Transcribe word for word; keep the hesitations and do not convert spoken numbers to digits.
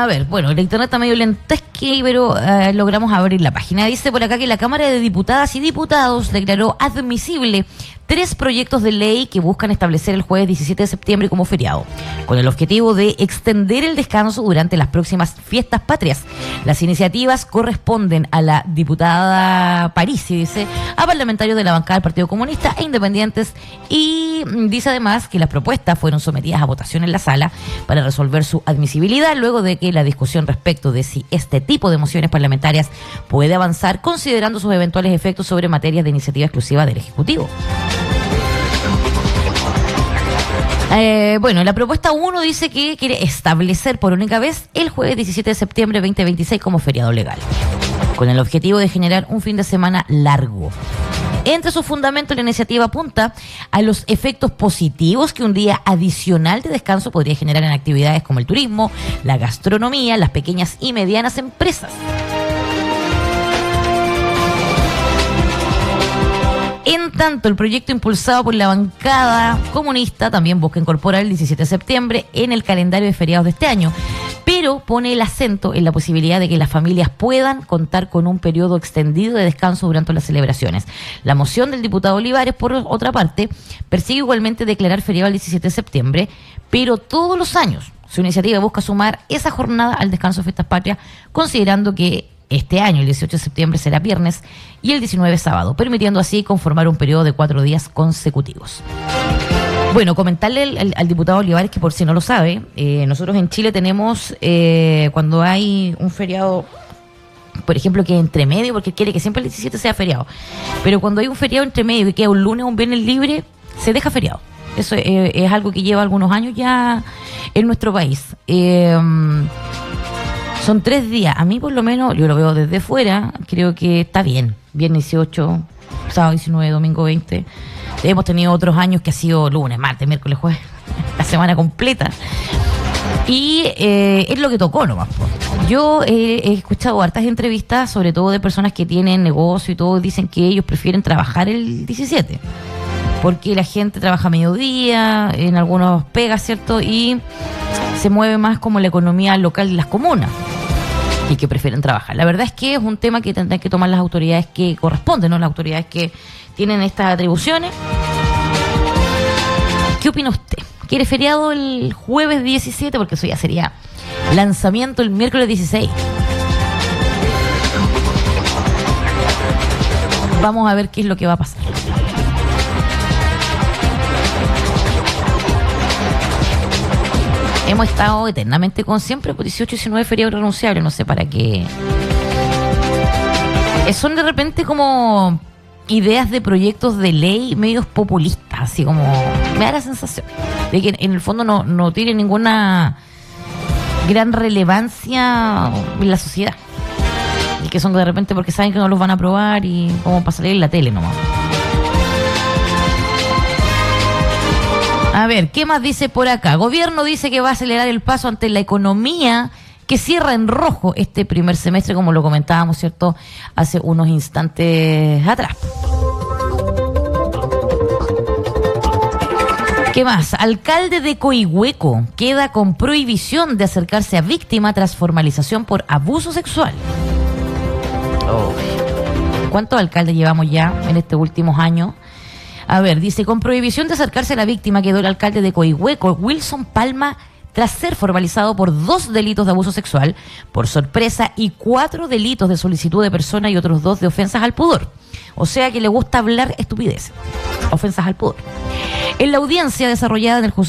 A ver, bueno, el internet está medio lentesque, pero eh, logramos abrir la página. Dice por acá que la Cámara de Diputadas y Diputados declaró admisible tres proyectos de ley que buscan establecer el jueves diecisiete de septiembre como feriado, con el objetivo de extender el descanso durante las próximas fiestas patrias. Las iniciativas corresponden a la diputada Parisi, dice, a parlamentarios de la bancada del Partido Comunista e independientes, y dice además que las propuestas fueron sometidas a votación en la sala para resolver su admisibilidad, luego de que la discusión respecto de si este tipo de mociones parlamentarias puede avanzar, considerando sus eventuales efectos sobre materias de iniciativa exclusiva del Ejecutivo. Eh, bueno, la propuesta uno dice que quiere establecer por única vez el jueves diecisiete de septiembre de dos mil veintiséis como feriado legal, con el objetivo de generar un fin de semana largo. Entre sus fundamentos, la iniciativa apunta a los efectos positivos que un día adicional de descanso podría generar en actividades como el turismo, la gastronomía, las pequeñas y medianas empresas. En tanto, el proyecto impulsado por la bancada comunista también busca incorporar el diecisiete de septiembre en el calendario de feriados de este año, pero pone el acento en la posibilidad de que las familias puedan contar con un periodo extendido de descanso durante las celebraciones. La moción del diputado Olivares, por otra parte, persigue igualmente declarar feriado el diecisiete de septiembre, pero todos los años su iniciativa busca sumar esa jornada al descanso de fiestas patrias, considerando que este año, el dieciocho de septiembre, será viernes y el diecinueve sábado, permitiendo así conformar un periodo de cuatro días consecutivos. Bueno, comentarle al, al, al diputado Olivares que, por si no lo sabe, eh, nosotros en Chile tenemos, eh, cuando hay un feriado, por ejemplo, que es entre medio, porque quiere que siempre el diecisiete sea feriado, pero cuando hay un feriado entre medio que queda un lunes o un viernes libre, se deja feriado. Eso eh, es algo que lleva algunos años ya en nuestro país. Eh, Son tres días. A mí, por lo menos, yo lo veo desde fuera, creo que está bien. Viernes dieciocho, sábado diecinueve, domingo veinte. Hemos tenido otros años que ha sido lunes, martes, miércoles, jueves, la semana completa. Y eh, es lo que tocó nomás. Yo eh, he escuchado hartas entrevistas, sobre todo de personas que tienen negocio y todo, dicen que ellos prefieren trabajar el diecisiete. Porque la gente trabaja a mediodía, en algunos pegas, ¿cierto? Y se mueve más como la economía local de las comunas, y que prefieren trabajar. La verdad es que es un tema que tendrán que tomar las autoridades que corresponden, ¿no? Las autoridades que tienen estas atribuciones. ¿Qué opina usted? ¿Quiere feriado el jueves diecisiete? Porque eso ya sería lanzamiento el miércoles dieciséis. Vamos a ver qué es lo que va a pasar. Hemos estado eternamente con siempre por dieciocho y diecinueve feriados renunciables, no sé para qué. Son de repente como ideas de proyectos de ley medios populistas, así como me da la sensación de que en el fondo no, no tiene ninguna gran relevancia en la sociedad, y que son de repente porque saben que no los van a aprobar y como para salir en la tele nomás. A ver, ¿qué más dice por acá? Gobierno dice que va a acelerar el paso ante la economía que cierra en rojo este primer semestre, como lo comentábamos, ¿cierto?, hace unos instantes atrás. ¿Qué más? Alcalde de Coihueco queda con prohibición de acercarse a víctima tras formalización por abuso sexual. Oh. ¿Cuántos alcaldes llevamos ya en estos últimos años? A ver, dice, con prohibición de acercarse a la víctima quedó el alcalde de Coihueco, Wilson Palma, tras ser formalizado por dos delitos de abuso sexual, por sorpresa, y cuatro delitos de solicitud de persona y otros dos de ofensas al pudor. O sea que le gusta hablar estupidez, ofensas al pudor. En la audiencia desarrollada en el juzgado